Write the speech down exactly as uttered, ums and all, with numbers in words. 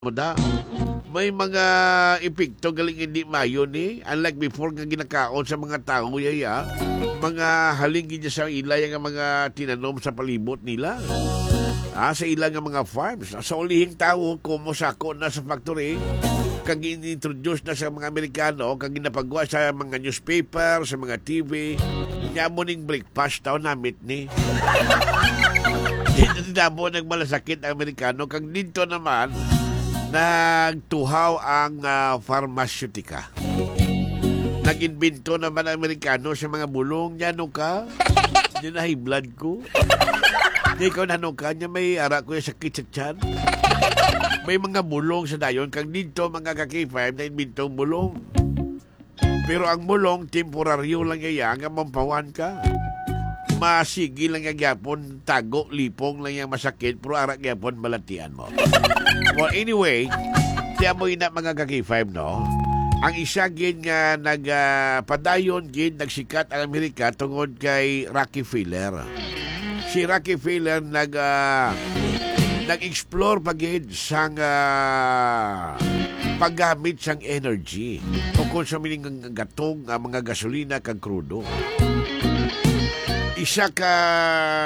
da. May mga epekto galing hindi mayo ni. Unlike before nga ginakaon sa mga tao yaya, mga halingin niya sa ilay ang mga tinanom sa palibot nila. Ah, sa ilang nga mga farms. Sa ulihing tao, kumusako na sa factory, kag introduce na sa mga Amerikano, kag ginapagawa sa mga newspaper, sa mga T V, niya mo ning breakfast tao namit ni. Dito dinamo nagmalasakit ang Amerikano, kag dito naman, nagtuhaw ang uh, pharmaceutica. Nag-invento naman ang Amerikano sa mga bulong. Yan ka? Yan na high blood ko. Di ikaw na ka? Yan may ara ko yung sakit sa tiyan. May mga bulong sa dayon. Kang dito mga ka-K five na inventong bulong. Pero ang bulong, temporaryo lang yan. Ang mampawan ka. Masigi lang yung yapon, tago, lipong lang yung masakit, pero arak yapon, malatian mo. Well, anyway, tiyan mo yun na mga ka-K five, no? Ang isa gin nga nagpadayon, uh, gin, nagsikat ang Amerika tungod kay Rockefeller. Si Rockefeller nag, uh, nag-explore pa gin sang uh, paggamit sang energy. Tungkol sa mining gatong, uh, mga gasolina kag krudo. Isa ka